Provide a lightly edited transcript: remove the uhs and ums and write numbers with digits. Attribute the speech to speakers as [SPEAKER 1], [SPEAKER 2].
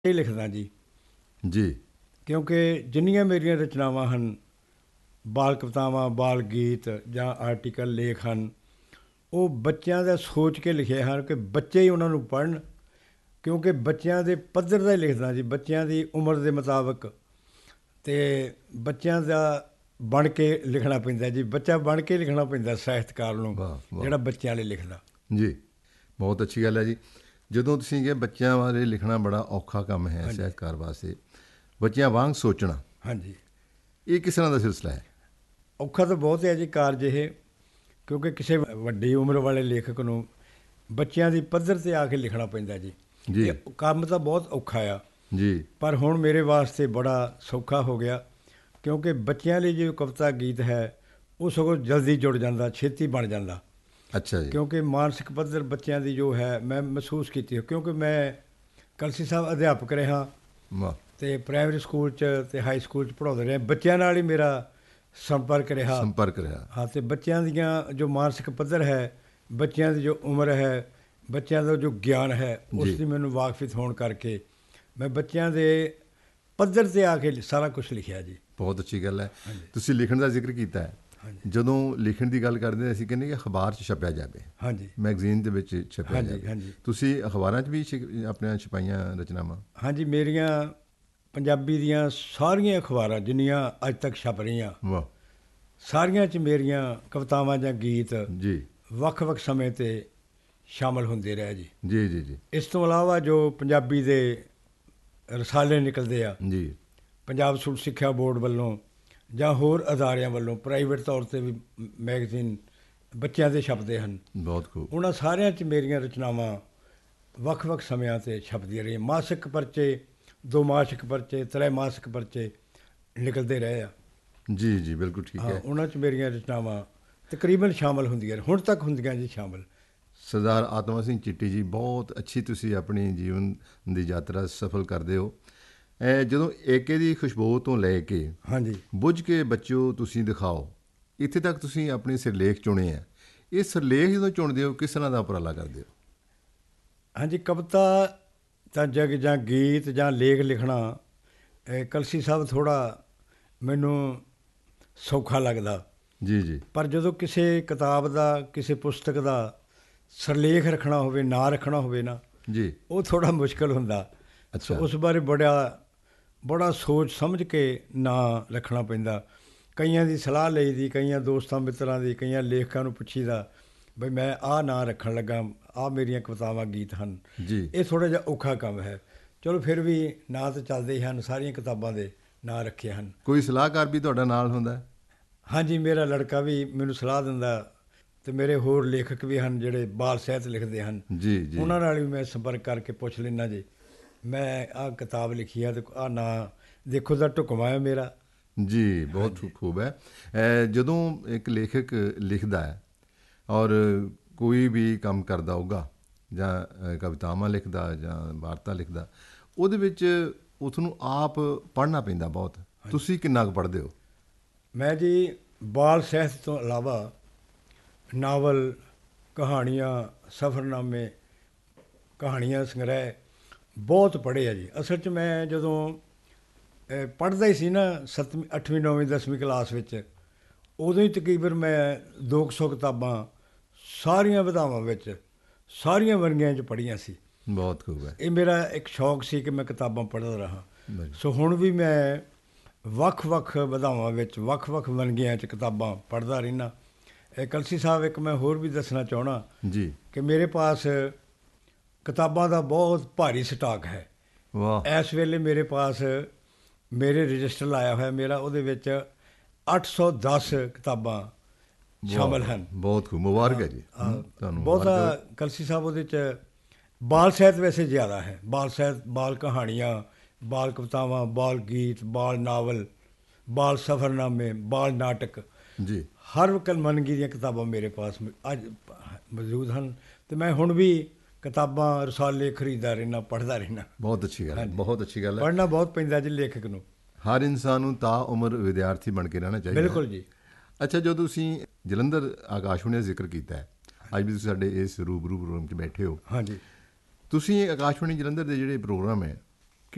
[SPEAKER 1] ਇਹ ਲਿਖਦਾ ਜੀ
[SPEAKER 2] ਜੀ
[SPEAKER 1] ਕਿਉਂਕਿ ਜਿੰਨੀਆਂ ਮੇਰੀਆਂ ਰਚਨਾਵਾਂ ਹਨ, ਬਾਲ ਕਵਿਤਾਵਾਂ, ਬਾਲ ਗੀਤ ਜਾਂ ਆਰਟੀਕਲ, ਲੇਖ ਹਨ, ਉਹ ਬੱਚਿਆਂ ਦਾ ਸੋਚ ਕੇ ਲਿਖੇ ਹਨ ਕਿ ਬੱਚੇ ਹੀ ਉਹਨਾਂ ਨੂੰ ਪੜ੍ਹਨ। ਕਿਉਂਕਿ ਬੱਚਿਆਂ ਦੇ ਪੱਧਰ ਦਾ ਹੀ ਲਿਖਦਾ ਜੀ, ਬੱਚਿਆਂ ਦੀ ਉਮਰ ਦੇ ਮੁਤਾਬਕ, ਅਤੇ ਬੱਚਿਆਂ ਦਾ ਬਣ ਕੇ ਲਿਖਣਾ ਪੈਂਦਾ ਜੀ। ਬੱਚਾ ਬਣ ਕੇ ਲਿਖਣਾ ਪੈਂਦਾ ਸਾਹਿਤਕਾਰ ਨੂੰ,
[SPEAKER 2] ਵਾਹ ਵਾਹ
[SPEAKER 1] ਜਿਹੜਾ ਬੱਚਿਆਂ ਲਈ ਲਿਖਦਾ।
[SPEAKER 2] ਜੀ, ਬਹੁਤ ਅੱਛੀ ਗੱਲ ਹੈ ਜੀ। ਜਦੋਂ ਤੁਸੀਂ ਕਿ ਬੱਚਿਆਂ ਬਾਰੇ ਲਿਖਣਾ ਬੜਾ ਔਖਾ ਕੰਮ ਹੈ
[SPEAKER 1] ਹਾਂਜੀ
[SPEAKER 2] ਸਾਹਿਤਕਾਰ ਵਾਸਤੇ, ਬੱਚਿਆਂ ਵਾਂਗ ਸੋਚਣਾ,
[SPEAKER 1] ਹਾਂਜੀ,
[SPEAKER 2] ਇਹ ਕਿਸ ਤਰ੍ਹਾਂ ਦਾ ਸਿਲਸਿਲਾ ਹੈ?
[SPEAKER 1] ਔਖਾ ਤਾਂ ਬਹੁਤ ਹੈ ਜੀ ਕਾਰਜ ਇਹ, ਕਿਉਂਕਿ ਕਿਸੇ ਵੱਡੀ ਉਮਰ ਵਾਲੇ ਲੇਖਕ ਨੂੰ ਬੱਚਿਆਂ ਦੀ ਪੱਧਰ 'ਤੇ ਆ ਕੇ ਲਿਖਣਾ ਪੈਂਦਾ ਜੀ।
[SPEAKER 2] ਜੀ
[SPEAKER 1] ਇਹ ਕੰਮ ਤਾਂ ਬਹੁਤ ਔਖਾ ਆ,
[SPEAKER 2] ਜੀ
[SPEAKER 1] ਪਰ ਹੁਣ ਮੇਰੇ ਵਾਸਤੇ ਬੜਾ ਸੌਖਾ ਹੋ ਗਿਆ, ਕਿਉਂਕਿ ਬੱਚਿਆਂ ਲਈ ਜੋ ਕਵਿਤਾ ਗੀਤ ਹੈ ਉਹ ਸਗੋਂ ਜਲਦੀ ਜੁੜ ਜਾਂਦਾ, ਛੇਤੀ ਬਣ ਜਾਂਦਾ।
[SPEAKER 2] ਅੱਛਾ ਜੀ।
[SPEAKER 1] ਕਿਉਂਕਿ ਮਾਨਸਿਕ ਪੱਧਰ ਬੱਚਿਆਂ ਦੀ ਜੋ ਹੈ ਮੈਂ ਮਹਿਸੂਸ ਕੀਤੀ ਹੈ, ਕਿਉਂਕਿ ਮੈਂ ਕਲਸੀ ਸਾਹਿਬ ਅਧਿਆਪਕ ਰਿਹਾ
[SPEAKER 2] ਵਾਹ
[SPEAKER 1] ਅਤੇ ਪ੍ਰਾਇਮਰੀ ਸਕੂਲ 'ਚ ਅਤੇ ਹਾਈ ਸਕੂਲ 'ਚ ਪੜ੍ਹਾਉਂਦੇ ਰਹੇ, ਬੱਚਿਆਂ ਨਾਲ ਹੀ ਮੇਰਾ ਸੰਪਰਕ ਰਿਹਾ।
[SPEAKER 2] ਸੰਪਰਕ ਰਿਹਾ।
[SPEAKER 1] ਹਾਂ, ਅਤੇ ਬੱਚਿਆਂ ਦੀਆਂ ਜੋ ਮਾਨਸਿਕ ਪੱਧਰ ਹੈ, ਬੱਚਿਆਂ ਦੀ ਜੋ ਉਮਰ ਹੈ, ਬੱਚਿਆਂ ਦਾ ਜੋ ਗਿਆਨ ਹੈ, ਉਸ
[SPEAKER 2] ਜੀ
[SPEAKER 1] ਦੀ ਮੈਨੂੰ ਵਾਕਫੀਤ ਹੋਣ ਕਰਕੇ ਮੈਂ ਬੱਚਿਆਂ ਦੇ ਪੱਧਰ 'ਤੇ ਆ ਕੇ ਸਾਰਾ ਕੁਛ ਲਿਖਿਆ ਜੀ।
[SPEAKER 2] ਬਹੁਤ ਅੱਛੀ ਗੱਲ ਹੈ।
[SPEAKER 1] ਹਾਂਜੀ
[SPEAKER 2] ਤੁਸੀਂ ਲਿਖਣ ਦਾ ਜ਼ਿਕਰ ਕੀਤਾ ਹੈ।
[SPEAKER 1] ਹਾਂਜੀ
[SPEAKER 2] ਜਦੋਂ ਲਿਖਣ ਦੀ ਗੱਲ ਕਰਦੇ ਹਾਂ ਅਸੀਂ ਕਹਿੰਦੇ ਕਿ ਅਖਬਾਰ 'ਚ ਛਪਿਆ ਜਾਵੇ,
[SPEAKER 1] ਹਾਂਜੀ
[SPEAKER 2] ਮੈਗਜ਼ੀਨ ਦੇ ਵਿੱਚ ਛਪਿਆ
[SPEAKER 1] ਹਾਂਜੀ
[SPEAKER 2] ਜਾਵੇ।
[SPEAKER 1] ਹਾਂਜੀ
[SPEAKER 2] ਤੁਸੀਂ ਅਖਬਾਰਾਂ 'ਚ ਵੀ ਆਪਣੀਆਂ ਛਪਾਈਆਂ ਰਚਨਾਵਾਂ?
[SPEAKER 1] ਹਾਂਜੀ, ਮੇਰੀਆਂ ਪੰਜਾਬੀ ਦੀਆਂ ਸਾਰੀਆਂ ਅਖਬਾਰਾਂ ਜਿੰਨੀਆਂ ਅੱਜ ਤੱਕ ਛਪ ਰਹੀਆਂ,
[SPEAKER 2] ਵਾਹ
[SPEAKER 1] ਸਾਰੀਆਂ 'ਚ ਮੇਰੀਆਂ ਕਵਿਤਾਵਾਂ ਜਾਂ ਗੀਤ
[SPEAKER 2] ਜੀ
[SPEAKER 1] ਵੱਖ-ਵੱਖ ਸਮੇਂ 'ਤੇ ਸ਼ਾਮਲ ਹੁੰਦੇ ਰਹੇ ਜੀ।
[SPEAKER 2] ਜੀ ਜੀ ਜੀ
[SPEAKER 1] ਇਸ ਤੋਂ ਇਲਾਵਾ ਜੋ ਪੰਜਾਬੀ ਦੇ ਰਸਾਲੇ ਨਿਕਲਦੇ ਆ,
[SPEAKER 2] ਜੀ
[SPEAKER 1] ਪੰਜਾਬ ਸਕੂਲ ਸਿੱਖਿਆ ਬੋਰਡ ਵੱਲੋਂ ਜਾਂ ਹੋਰ ਅਦਾਰਿਆਂ ਵੱਲੋਂ ਪ੍ਰਾਈਵੇਟ ਤੌਰ 'ਤੇ ਵੀ ਮੈਗਜ਼ੀਨ ਬੱਚਿਆਂ ਦੇ ਛਪਦੇ ਹਨ,
[SPEAKER 2] ਬਹੁਤ ਖੂਬ।
[SPEAKER 1] ਉਹਨਾਂ ਸਾਰਿਆਂ 'ਚ ਮੇਰੀਆਂ ਰਚਨਾਵਾਂ ਵੱਖ-ਵੱਖ ਸਮਿਆਂ 'ਤੇ ਛਪਦੀਆਂ ਰਹੀਆਂ। ਮਾਸਿਕ ਪਰਚੇ, ਦੋ ਮਾਸਿਕ ਪਰਚੇ, ਤ੍ਰੈਮਾਸਿਕ ਪਰਚੇ ਨਿਕਲਦੇ ਰਹੇ ਆ।
[SPEAKER 2] ਜੀ ਜੀ ਬਿਲਕੁਲ ਠੀਕ
[SPEAKER 1] ਹਾਂ,
[SPEAKER 2] ਹੈ।
[SPEAKER 1] ਉਹਨਾਂ 'ਚ ਮੇਰੀਆਂ ਰਚਨਾਵਾਂ ਤਕਰੀਬਨ ਸ਼ਾਮਲ ਹੁੰਦੀਆਂ ਨੇ, ਹੁਣ ਤੱਕ ਹੁੰਦੀਆਂ ਜੀ ਸ਼ਾਮਲ।
[SPEAKER 2] ਸਰਦਾਰ ਆਤਮਾ ਸਿੰਘ ਚਿੱਟੀ ਜੀ, ਬਹੁਤ ਅੱਛੀ ਤੁਸੀਂ ਆਪਣੀ ਜੀਵਨ ਦੀ ਯਾਤਰਾ ਸਫਲ ਕਰਦੇ ਹੋ। ਜਦੋਂ ਏਕੇ ਦੀ ਖੁਸ਼ਬੂ ਤੋਂ ਲੈ ਕੇ
[SPEAKER 1] ਹਾਂਜੀ
[SPEAKER 2] ਬੁੱਝ ਕੇ ਬੱਚਿਓ ਤੁਸੀਂ ਦਿਖਾਓ, ਇੱਥੇ ਤੱਕ ਤੁਸੀਂ ਆਪਣੇ ਸਿਰਲੇਖ ਚੁਣੇ ਆ। ਇਹ ਸਿਰਲੇਖ ਜਦੋਂ ਚੁਣਦੇ ਹੋ ਕਿਸ ਤਰ੍ਹਾਂ ਦਾ ਉਪਰਾਲਾ ਕਰਦੇ ਹੋ?
[SPEAKER 1] ਹਾਂਜੀ, ਕਵਿਤਾ ਤਾਂ ਜਾਂ ਗੀਤ ਜਾਂ ਲੇਖ ਲਿਖਣਾ ਕਲਸੀ ਸਾਹਿਬ ਥੋੜ੍ਹਾ ਮੈਨੂੰ ਸੌਖਾ ਲੱਗਦਾ,
[SPEAKER 2] ਜੀ ਜੀ
[SPEAKER 1] ਪਰ ਜਦੋਂ ਕਿਸੇ ਕਿਤਾਬ ਦਾ, ਕਿਸੇ ਪੁਸਤਕ ਦਾ ਸਿਰਲੇਖ ਰੱਖਣਾ ਹੋਵੇ, ਨਾਂ ਰੱਖਣਾ ਹੋਵੇ ਨਾ,
[SPEAKER 2] ਜੀ
[SPEAKER 1] ਉਹ ਥੋੜ੍ਹਾ ਮੁਸ਼ਕਲ ਹੁੰਦਾ। ਸੋ
[SPEAKER 2] ਅੱਛਾ
[SPEAKER 1] ਉਸ ਬਾਰੇ ਬੜਾ ਸੋਚ ਸਮਝ ਕੇ ਨਾਂ ਰੱਖਣਾ ਪੈਂਦਾ। ਕਈਆਂ ਦੀ ਸਲਾਹ ਲਈ ਦੀ, ਕਈਆਂ ਦੋਸਤਾਂ ਮਿੱਤਰਾਂ ਦੀ, ਕਈਆਂ ਲੇਖਕਾਂ ਨੂੰ ਪੁੱਛੀਦਾ ਬਈ ਮੈਂ ਆਹ ਨਾਂ ਰੱਖਣ ਲੱਗਾ, ਆਹ ਮੇਰੀਆਂ ਕਵਿਤਾਵਾਂ ਗੀਤ ਹਨ।
[SPEAKER 2] ਜੀ
[SPEAKER 1] ਇਹ ਥੋੜ੍ਹਾ ਜਿਹਾ ਔਖਾ ਕੰਮ ਹੈ। ਚਲੋ ਫਿਰ ਵੀ ਨਾਂ ਤਾਂ ਚੱਲਦੇ ਹੀ ਹਨ, ਸਾਰੀਆਂ ਕਿਤਾਬਾਂ ਦੇ ਨਾਂ ਰੱਖੇ ਹਨ।
[SPEAKER 2] ਕੋਈ ਸਲਾਹਕਾਰ ਵੀ ਤੁਹਾਡਾ ਨਾਲ ਹੁੰਦਾ ਹੈ?
[SPEAKER 1] ਹਾਂਜੀ, ਮੇਰਾ ਲੜਕਾ ਵੀ ਮੈਨੂੰ ਸਲਾਹ ਦਿੰਦਾ, ਅਤੇ ਮੇਰੇ ਹੋਰ ਲੇਖਕ ਵੀ ਹਨ ਜਿਹੜੇ ਬਾਲ ਸਾਹਿਤ ਲਿਖਦੇ ਹਨ,
[SPEAKER 2] ਜੀ ਜੀ
[SPEAKER 1] ਉਹਨਾਂ ਨਾਲ ਵੀ ਮੈਂ ਸੰਪਰਕ ਕਰਕੇ ਪੁੱਛ ਲੈਂਦਾ ਜੀ, ਮੈਂ ਆਹ ਕਿਤਾਬ ਲਿਖੀ ਆ ਅਤੇ ਆਹ ਨਾਂ ਦੇਖੋ ਤਾਂ ਢੁਕਵਾਂ ਹੈ ਮੇਰਾ।
[SPEAKER 2] ਜੀ ਬਹੁਤ ਖੂਬ ਹੈ। ਜਦੋਂ ਇੱਕ ਲੇਖਕ ਲਿਖਦਾ ਹੈ ਔਰ ਕੋਈ ਵੀ ਕੰਮ ਕਰਦਾ ਹੋਊਗਾ, ਜਾਂ ਕਵਿਤਾਵਾਂ ਲਿਖਦਾ ਜਾਂ ਵਾਰਤਾ ਲਿਖਦਾ, ਉਹਦੇ ਵਿੱਚ ਉਸ ਨੂੰ ਆਪ ਪੜ੍ਹਨਾ ਪੈਂਦਾ ਬਹੁਤ। ਤੁਸੀਂ ਕਿੰਨਾ ਕੁ ਪੜ੍ਹਦੇ ਹੋ?
[SPEAKER 1] ਮੈਂ ਜੀ ਬਾਲ ਸਾਹਿਤ ਤੋਂ ਇਲਾਵਾ ਨਾਵਲ, ਕਹਾਣੀਆਂ, ਸਫ਼ਰਨਾਮੇ, ਕਹਾਣੀਆਂ ਸੰਗ੍ਰਹਿ ਬਹੁਤ ਪੜ੍ਹੇ ਆ ਜੀ। ਅਸਲ 'ਚ ਮੈਂ ਜਦੋਂ ਪੜ੍ਹਦਾ ਹੀ ਸੀ ਨਾ 7ਵੀਂ 8ਵੀਂ 9ਵੀਂ 10ਵੀਂ ਕਲਾਸ ਵਿੱਚ, ਉਦੋਂ ਹੀ ਤਕਰੀਬਨ ਮੈਂ 200 ਕਿਤਾਬਾਂ ਸਾਰੀਆਂ ਵਿਧਾਵਾਂ ਵਿੱਚ, ਸਾਰੀਆਂ ਵੰਨਗੀਆਂ 'ਚ ਪੜ੍ਹੀਆਂ ਸੀ।
[SPEAKER 2] ਬਹੁਤ ਖੂਬ ਹੈ।
[SPEAKER 1] ਇਹ ਮੇਰਾ ਇੱਕ ਸ਼ੌਕ ਸੀ ਕਿ ਮੈਂ ਕਿਤਾਬਾਂ ਪੜ੍ਹਦਾ ਰਹਾਂ।
[SPEAKER 2] ਬੜੀ-
[SPEAKER 1] ਸੋ ਹੁਣ ਵੀ ਮੈਂ ਵੱਖ-ਵੱਖ ਵਿਧਾਵਾਂ ਵਿੱਚ, ਵੱਖ-ਵੱਖ ਵੰਨਗੀਆਂ 'ਚ ਕਿਤਾਬਾਂ ਪੜ੍ਹਦਾ ਰਹਿੰਦਾ। ਕਲਸੀ ਸਾਹਿਬ, ਇੱਕ ਮੈਂ ਹੋਰ ਵੀ ਦੱਸਣਾ ਚਾਹੁੰਦਾ
[SPEAKER 2] ਜੀ
[SPEAKER 1] ਕਿ ਮੇਰੇ ਪਾਸ ਕਿਤਾਬਾਂ ਦਾ ਬਹੁਤ ਭਾਰੀ ਸਟਾਕ ਹੈ।
[SPEAKER 2] ਵਾਹ
[SPEAKER 1] ਇਸ ਵੇਲੇ ਮੇਰੇ ਪਾਸ ਮੇਰੇ ਰਜਿਸਟਰ ਲਾਇਆ ਹੋਇਆ ਮੇਰਾ, ਉਹਦੇ ਵਿੱਚ 810 ਕਿਤਾਬਾਂ ਸ਼ਾਮਲ ਹਨ।
[SPEAKER 2] ਬਹੁਤ ਖੂਬ, ਮੁਬਾਰਕ ਹੈ ਜੀ ਤੁਹਾਨੂੰ।
[SPEAKER 1] ਬਹੁਤਾ ਕਲਸੀ ਸਾਹਿਬ ਉਹਦੇ 'ਚ ਬਾਲ ਸਾਹਿਤ ਵੈਸੇ ਜ਼ਿਆਦਾ ਹੈ। ਬਾਲ ਸਾਹਿਤ, ਬਾਲ ਕਹਾਣੀਆਂ, ਬਾਲ ਕਵਿਤਾਵਾਂ, ਬਾਲ ਗੀਤ, ਬਾਲ ਨਾਵਲ, ਬਾਲ ਸਫ਼ਰਨਾਮੇ, ਬਾਲ ਨਾਟਕ,
[SPEAKER 2] ਜੀ
[SPEAKER 1] ਹਰ ਵੰਨਗੀ ਦੀਆਂ ਕਿਤਾਬਾਂ ਮੇਰੇ ਪਾਸ ਅੱਜ ਮੌਜੂਦ ਹਨ। ਅਤੇ ਮੈਂ ਹੁਣ ਵੀ ਕਿਤਾਬਾਂ, ਰਸਾਲੇ ਖਰੀਦਦਾ ਰਹਿੰਦਾ, ਪੜ੍ਹਦਾ ਰਹਿੰਦਾ।
[SPEAKER 2] ਬਹੁਤ ਅੱਛੀ ਗੱਲ ਹੈ, ਬਹੁਤ ਅੱਛੀ ਗੱਲ ਹੈ।
[SPEAKER 1] ਪੜ੍ਹਨਾ ਬਹੁਤ ਪੈਂਦਾ ਜੀ ਲੇਖਕ ਨੂੰ।
[SPEAKER 2] ਹਰ ਇਨਸਾਨ ਨੂੰ ਤਾਂ ਉਮਰ ਵਿਦਿਆਰਥੀ ਬਣ ਕੇ ਰਹਿਣਾ ਚਾਹੀਦਾ ਹੈ।
[SPEAKER 1] ਬਿਲਕੁਲ ਜੀ।
[SPEAKER 2] ਅੱਛਾ, ਜਦੋਂ ਤੁਸੀਂ ਜਲੰਧਰ ਆਕਾਸ਼ਵਾਣੀ ਦਾ ਜ਼ਿਕਰ ਕੀਤਾ ਹੈ, ਅੱਜ ਵੀ ਤੁਸੀਂ ਸਾਡੇ ਇਸ ਰੂਬਰੂ ਪ੍ਰੋਗਰਾਮ 'ਚ ਬੈਠੇ ਹੋ,
[SPEAKER 1] ਹਾਂਜੀ
[SPEAKER 2] ਤੁਸੀਂ ਆਕਾਸ਼ਵਾਣੀ ਜਲੰਧਰ ਦੇ ਜਿਹੜੇ ਪ੍ਰੋਗਰਾਮ ਹੈ